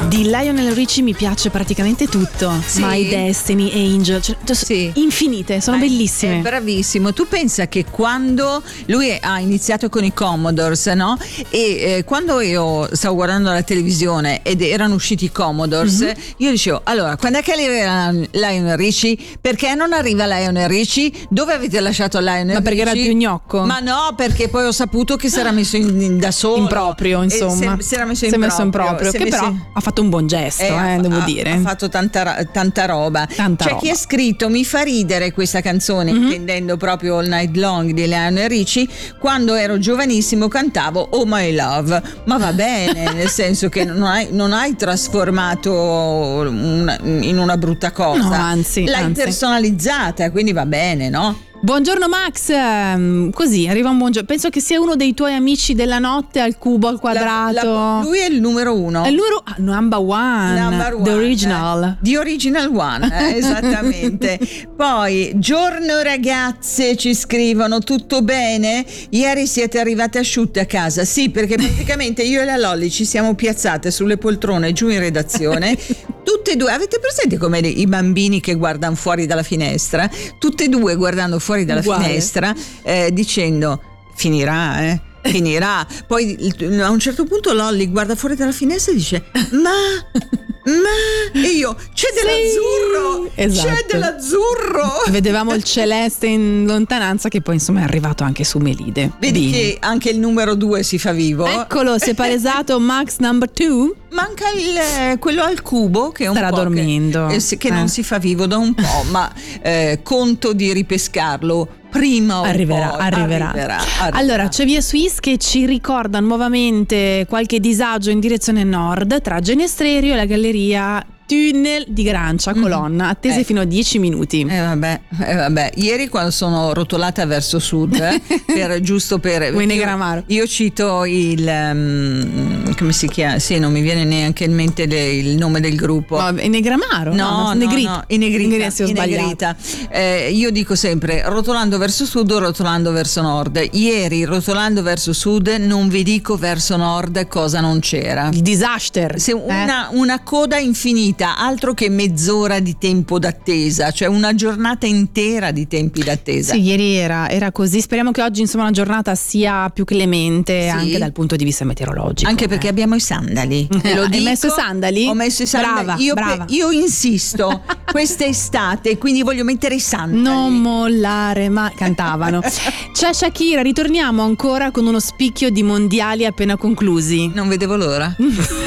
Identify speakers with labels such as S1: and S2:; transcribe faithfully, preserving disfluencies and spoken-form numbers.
S1: Di Lionel Richie mi piace praticamente tutto. Sì. My Destiny, Angel, cioè, sì. infinite, sono
S2: eh,
S1: bellissime.
S2: È bravissimo. Tu pensa che quando lui ha iniziato con i Commodores, no? E eh, quando io stavo guardando la televisione ed erano usciti i Commodores, mm-hmm. io dicevo, allora, quando è che arriva Lionel Richie? Perché non arriva Lionel Richie? Dove avete lasciato Lionel Richie?
S1: Ma perché era il più gnocco?
S2: Ma no, perché poi ho saputo che si era messo in, in, da solo.
S1: In proprio, insomma.
S2: Si, si era messo in
S1: si è
S2: proprio.
S1: messo in proprio. Che
S2: messo
S1: però
S2: in...
S1: ha fatto un buon gesto, eh, eh, devo
S2: ha,
S1: dire.
S2: Ha fatto tanta, tanta roba.
S1: Tanta
S2: C'è
S1: roba.
S2: chi ha scritto, mi fa ridere questa canzone, mm-hmm. intendendo proprio All Night Long di Lionel Richie, quando ero giovanissimo cantavo Oh My Love. Ma va bene, nel senso che non hai, non hai trasformato una, in una brutta cosa.
S1: No, anzi.
S2: L'hai
S1: anzi.
S2: personalizzata, quindi va bene, no?
S1: Buongiorno Max, così arriva un buongiorno. Penso che sia uno dei tuoi amici della notte al cubo, al quadrato.
S2: La, la, lui è il numero uno.
S1: È il numero ah, number one.
S2: Number one.
S1: The original.
S2: The original one, eh, esattamente. Poi, giorno ragazze, ci scrivono, tutto bene? Ieri siete arrivate asciutte a casa? Sì, perché praticamente io e la Lolli ci siamo piazzate sulle poltrone giù in redazione. Tutte e due, avete presente come i bambini che guardano fuori dalla finestra? Tutte e due guardando fuori dalla Uguale. finestra eh, dicendo finirà eh finirà poi a un certo punto Lolli guarda fuori dalla finestra e dice ma ma e io c'è dell'azzurro, sì, esatto. c'è dell'azzurro.
S1: Vedevamo il celeste in lontananza che poi insomma è arrivato anche su Melide.
S2: Vedi Bini. Che anche il numero due si fa vivo.
S1: Eccolo, si è palesato Max number two.
S2: Manca il, quello al cubo che è un
S1: starà
S2: po'
S1: dormendo
S2: che, che
S1: eh.
S2: non si fa vivo da un po', ma eh, conto di ripescarlo prima o
S1: arriverà,
S2: poi
S1: arriverà.
S2: arriverà, arriverà.
S1: Allora c'è Via Suisse che ci ricorda nuovamente qualche disagio in direzione nord tra Genestrerio e la galleria Tunnel di Grancia, colonna, attese eh. fino a dieci minuti.
S2: Eh vabbè, eh vabbè. Ieri quando sono rotolata verso sud, eh, per, giusto per...
S1: Io,
S2: io cito il... Um, come si chiama? Sì, non mi viene neanche in mente le, il nome del gruppo.
S1: No, è Negramaro?
S2: No, no, no,
S1: Negrita.
S2: no in Negrita.
S1: Negrita,
S2: in Negrita. Eh, io dico sempre, rotolando verso sud o rotolando verso nord. Ieri, rotolando verso sud, non vi dico verso nord cosa non c'era.
S1: Il disaster.
S2: Se una, eh? una coda infinita. Altro che mezz'ora di tempo d'attesa, cioè una giornata intera di tempi d'attesa.
S1: Sì, ieri era, era così. Speriamo che oggi insomma la giornata sia più clemente, sì, anche dal punto di vista meteorologico.
S2: Anche perché
S1: eh.
S2: abbiamo i sandali.
S1: Te lo dico, hai messo i sandali?
S2: Ho messo i sandali.
S1: Brava,
S2: io,
S1: brava.
S2: io insisto quest'estate, quindi voglio mettere i sandali.
S1: Non mollare, ma cantavano. C'è Shakira, ritorniamo ancora con uno spicchio di mondiali appena conclusi.
S2: Non vedevo l'ora.